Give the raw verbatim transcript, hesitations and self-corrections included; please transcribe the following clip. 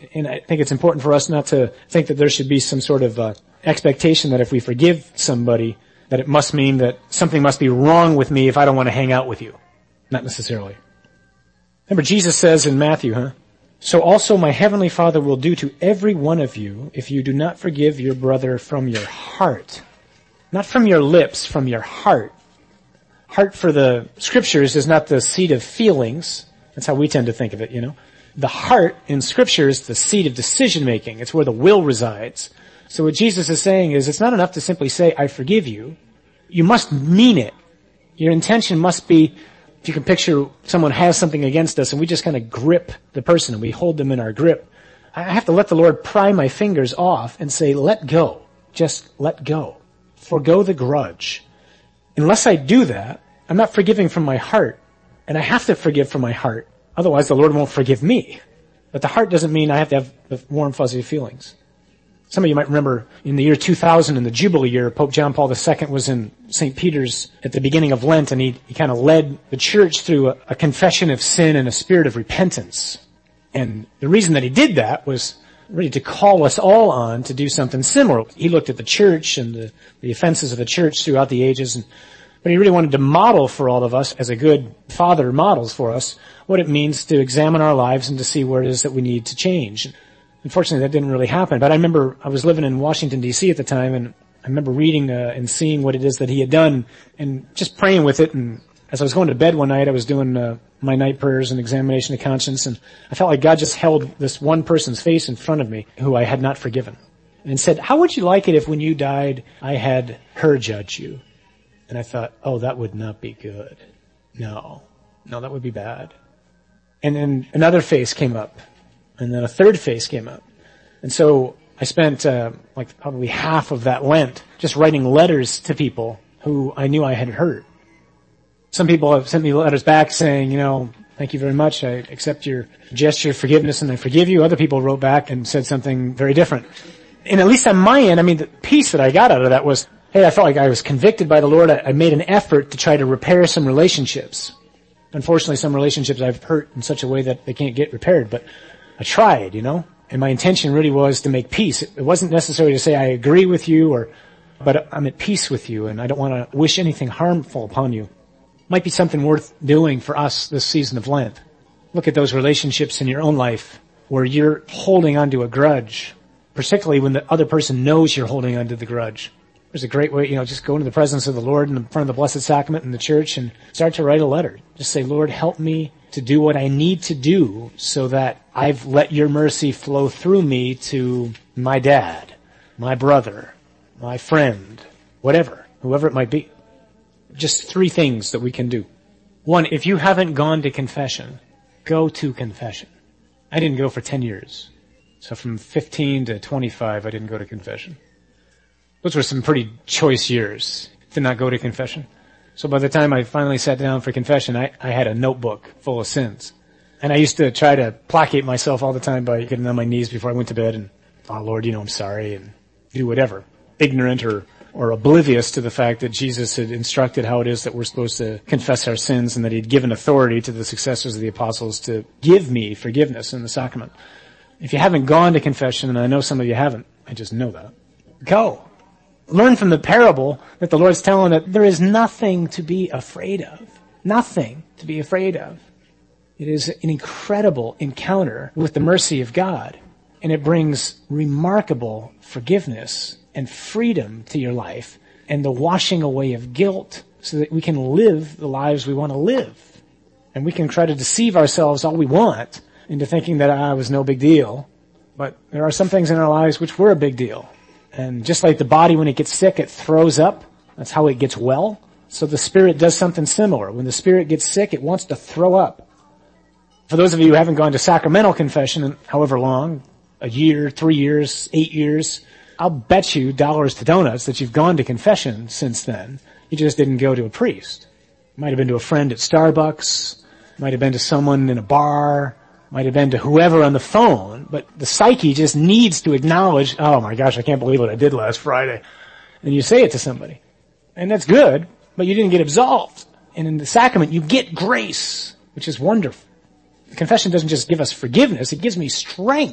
And I think it's important for us not to think that there should be some sort of uh, expectation that if we forgive somebody, that it must mean that something must be wrong with me if I don't want to hang out with you. Not necessarily. Remember, Jesus says in Matthew, huh? So also my heavenly Father will do to every one of you if you do not forgive your brother from your heart. Not from your lips, from your heart. Heart for the scriptures is not the seat of feelings. That's how we tend to think of it, you know. The heart in scripture is the seat of decision making. It's where the will resides. So what Jesus is saying is it's not enough to simply say, I forgive you. You must mean it. Your intention must be, if you can picture someone has something against us and we just kind of grip the person and we hold them in our grip. I have to let the Lord pry my fingers off and say, let go. Just let go. Forgo the grudge. Unless I do that, I'm not forgiving from my heart. And I have to forgive from my heart. Otherwise the Lord won't forgive me. But the heart doesn't mean I have to have the warm, fuzzy feelings. Some of you might remember in the year two thousand, in the Jubilee year, Pope John Paul the Second was in Saint Peter's at the beginning of Lent, and he, he kind of led the church through a, a confession of sin and a spirit of repentance. And the reason that he did that was really to call us all on to do something similar. He looked at the church and the, the offenses of the church throughout the ages, and, but he really wanted to model for all of us, as a good father models for us, what it means to examine our lives and to see where it is that we need to change. Unfortunately, that didn't really happen. But I remember I was living in Washington, D C at the time, and I remember reading uh, and seeing what it is that he had done and just praying with it. And as I was going to bed one night, I was doing uh, my night prayers and examination of conscience, and I felt like God just held this one person's face in front of me who I had not forgiven and said, how would you like it if when you died, I had her judge you? And I thought, oh, that would not be good. No, no, that would be bad. And then another face came up. And then a third face came up. And so I spent uh, like probably half of that Lent just writing letters to people who I knew I had hurt. Some people have sent me letters back saying, you know, thank you very much. I accept your gesture of forgiveness and I forgive you. Other people wrote back and said something very different. And at least on my end, I mean, the piece that I got out of that was, hey, I felt like I was convicted by the Lord. I, I made an effort to try to repair some relationships. Unfortunately, some relationships I've hurt in such a way that they can't get repaired, but I tried, you know, and my intention really was to make peace. It wasn't necessary to say I agree with you or, but I'm at peace with you and I don't want to wish anything harmful upon you. Might be something worth doing for us this season of Lent. Look at those relationships in your own life where you're holding onto a grudge, particularly when the other person knows you're holding onto the grudge. There's a great way, you know, just go into the presence of the Lord in front of the Blessed Sacrament in the church and start to write a letter. Just say, Lord, help me to do what I need to do so that I've let your mercy flow through me to my dad, my brother, my friend, whatever, whoever it might be. Just three things that we can do. One, if you haven't gone to confession, go to confession. I didn't go for ten years. So from fifteen to twenty-five, I didn't go to confession. Those were some pretty choice years to not go to confession. So by the time I finally sat down for confession, I, I had a notebook full of sins. And I used to try to placate myself all the time by getting on my knees before I went to bed and, oh Lord, you know, I'm sorry, and do whatever. Ignorant or, or oblivious to the fact that Jesus had instructed how it is that we're supposed to confess our sins and that he'd given authority to the successors of the apostles to give me forgiveness in the sacrament. If you haven't gone to confession, and I know some of you haven't, I just know that, go. Learn from the parable that the Lord's telling that there is nothing to be afraid of. Nothing to be afraid of. It is an incredible encounter with the mercy of God, and it brings remarkable forgiveness and freedom to your life and the washing away of guilt so that we can live the lives we want to live. And we can try to deceive ourselves all we want into thinking that ah, it was no big deal. But there are some things in our lives which were a big deal. And just like the body, when it gets sick, it throws up. That's how it gets well. So the spirit does something similar. When the spirit gets sick, it wants to throw up. For those of you who haven't gone to sacramental confession in however long, a year, three years, eight years, I'll bet you dollars to donuts that you've gone to confession since then. You just didn't go to a priest. Might have been to a friend at Starbucks. Might have been to someone in a bar. Might have been to whoever on the phone, but the psyche just needs to acknowledge, oh my gosh, I can't believe what I did last Friday. And you say it to somebody. And that's good, but you didn't get absolved. And in the sacrament, you get grace, which is wonderful. Confession doesn't just give us forgiveness, it gives me strength.